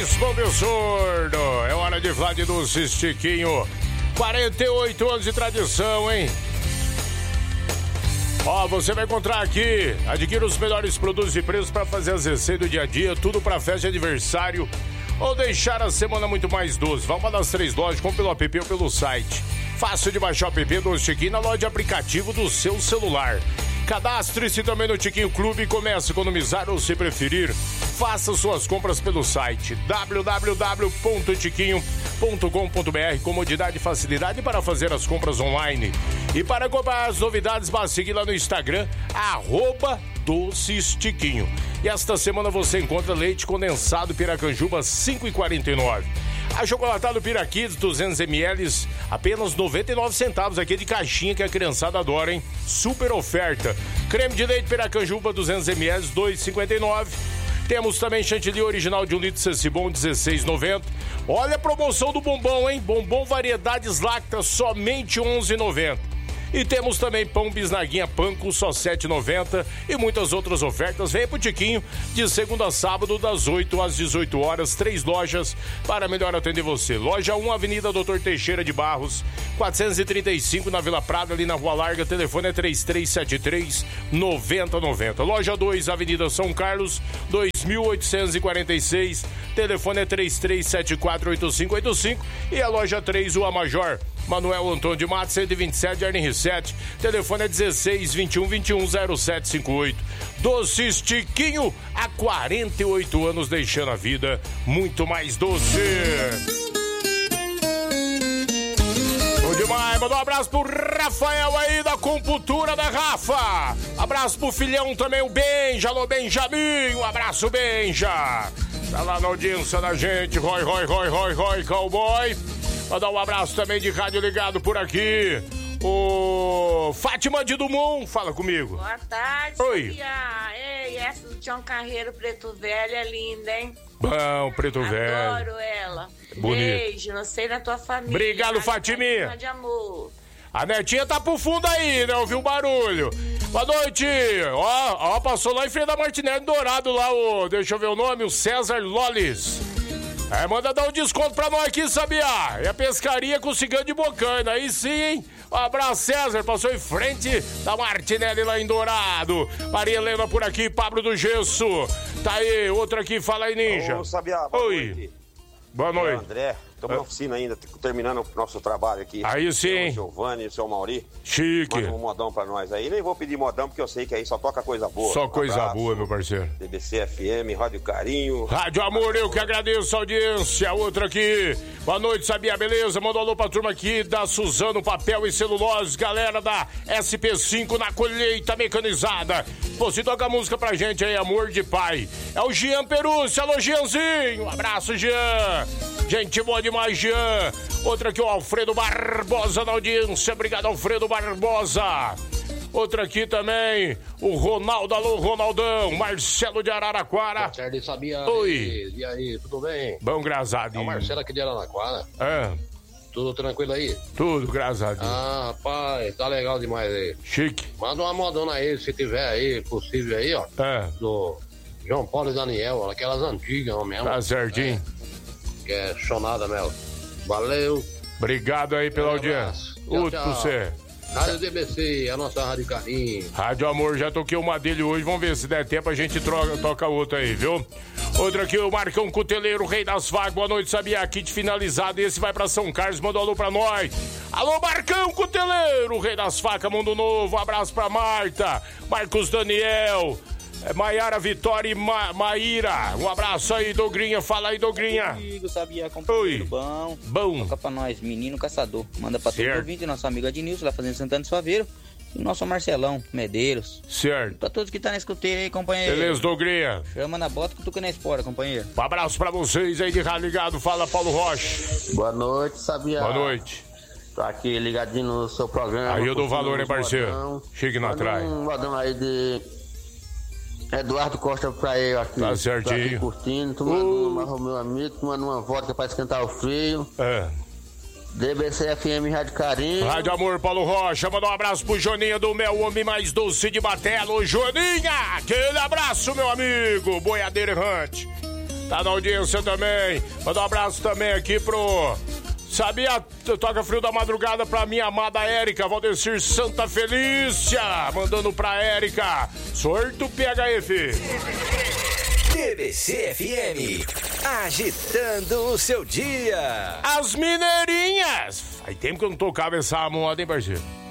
Bom, meu surdo, é hora de falar de Doces Tiquinho. 48 anos de tradição, hein? Ó, você vai encontrar aqui, adquira os melhores produtos e preços para fazer as receitas do dia a dia, tudo para festa de aniversário ou deixar a semana muito mais doce. Vá uma das 3 lojas, compre pelo app ou pelo site. Fácil de baixar o app Doces Tiquinho na loja de aplicativo do seu celular. Cadastre-se também no Tiquinho Clube e comece a economizar ou, se preferir, faça suas compras pelo site www.tiquinho.com.br. Comodidade e facilidade para fazer as compras online. E para acompanhar as novidades, basta seguir lá no Instagram, @Doces Tiquinho. E esta semana você encontra leite condensado Piracanjuba 5,49. Achocolatado Piraquids 200 ml, apenas 99 centavos aqui de caixinha que a criançada adora, hein? Super oferta. Creme de leite Piracanjuba 200 ml, 2,59. Temos também chantilly original de 1 litro Cecibon, 16,90. Olha a promoção do bombom, hein? Bombom variedades lácteas, somente 11,90. E temos também pão bisnaguinha Panko, só 7,90. E muitas outras ofertas. Vem pro Tiquinho, de segunda a sábado, das 8 às 18 horas. 3 lojas para melhor atender você. Loja 1, Avenida Doutor Teixeira de Barros, 435, na Vila Prada, ali na Rua Larga. Telefone é 3373-9090. Loja 2, Avenida São Carlos, 2846. Telefone é 3374-8585. E a loja 3, Rua Major, Manuel Antônio de Matos, 127, Jardim R7. Telefone é 16-21-21-0758. Doces Tiquinho, há 48 anos deixando a vida muito mais doce. Bom demais, manda um abraço pro Rafael aí da Compultura da Rafa. Abraço pro filhão também, o Benja, alô Benjamin, um abraço Benja. Tá lá na audiência da gente, Roy, cowboy. Mandar um abraço também de rádio ligado por aqui. O Fátima de Dumont, fala comigo. Boa tarde, oi. Ei, essa do Tião Carreiro Preto Velho é linda, hein? Bom, Preto Velho. Adoro ela. Bonito. Beijo, não sei na tua família. Obrigado, Fatiminha. De amor. A netinha tá pro fundo aí, né? Ouviu o barulho. Boa noite. Ó, passou lá em frente da Martinelli Dourado lá, deixa eu ver o nome, o César Lolis. Manda dar um desconto pra nós aqui, sabia? É a pescaria com cigano de bocaina. Aí sim, hein? Um abraço, César. Passou em frente da Martinelli lá em Dourado. Maria Helena por aqui, Pablo do Gesso. Tá aí, outra aqui, fala aí, Ninja. Ô, Sabiá, boa noite. Boa noite. André, estamos na oficina ainda, terminando o nosso trabalho aqui. Aí sim. O Giovanni e o seu Mauri. Chique. Manda um modão pra nós aí. Nem vou pedir modão, porque eu sei que aí só toca coisa boa. Só coisa boa, meu parceiro. BBC FM, Rádio Carinho. Rádio Amor, eu que agradeço a audiência. Outra aqui. Boa noite, Sabia, beleza? Manda um alô pra turma aqui da Suzano Papel e Celulose. Galera da SP5 na colheita mecanizada. Você toca a música pra gente aí, Amor de Pai. É o Jean Perúcio. Alô, Jeanzinho. Um abraço, Jean. Gente boa demais, Jean. Outra aqui, o Alfredo Barbosa na audiência. Obrigado, Alfredo Barbosa. Outra aqui também, o Ronaldo. Alô, Ronaldão. Marcelo de Araraquara. Boa tarde, Sabia. Oi. E aí, tudo bem? Bom, graças. É o Marcelo aqui de Araraquara. Tudo tranquilo aí? Tudo, graças a Deus. Rapaz, tá legal demais aí. Chique. Manda uma modona aí, se tiver aí, possível aí, ó. Do João Paulo e Daniel, aquelas antigas mesmo. Tá certinho. Que é chonada mesmo. Valeu. Obrigado aí pela audiência. Outro pra você. Rádio DBC, a nossa Rádio Carinho. Rádio Amor, já toquei uma dele hoje. Vamos ver se der tempo, a gente toca outra aí, viu? Outra aqui, o Marcão Cuteleiro, Rei das Facas. Boa noite, Sabia? Kit finalizado. Esse vai pra São Carlos, manda um alô pra nós. Alô, Marcão Cuteleiro, Rei das Facas, Mundo Novo. Um abraço pra Marta, Marcos Daniel, Maiara Vitória e Maíra. Um abraço aí, Dogrinha. Fala aí, Dogrinha. Amigo, Sabia? Companheiro bom. Toca pra nós, Menino Caçador. Manda pra todo ouvinte, nosso amigo Adnilson, lá fazendo Santana de Suaveiro. E nosso Marcelão, Medeiros. Certo. Pra todos que tá na escuteira aí, companheiro. Beleza, Dogrinha. Chama na bota que tu na espora, companheiro. Um abraço pra vocês aí de rádio ligado. Fala, Paulo Rocha. Boa noite, Sabia. Boa noite. Tô aqui ligadinho no seu programa. Aí eu dou valor, hein, parceiro? Chegue na trás. Um modão aí de Eduardo Costa pra eu aqui. Tá certinho. Tô aqui curtindo, tomando uma, meu amigo, tomando uma vodka pra esquentar o frio. DBC FM Rádio Carinho. Rádio Amor, Paulo Rocha. Manda um abraço pro Joninha do Mel, o homem mais doce de Batelo. Joninha, aquele abraço, meu amigo. Boiadeiro errante. Tá na audiência também. Manda um abraço também aqui pro... Sabia? Toca frio da madrugada pra minha amada Érica, Valdecir Santa Felícia. Mandando pra Érica. Sorto PHF. TBC FM, agitando o seu dia. As mineirinhas. Faz tempo que eu não tocava essa moda, hein, parceiro?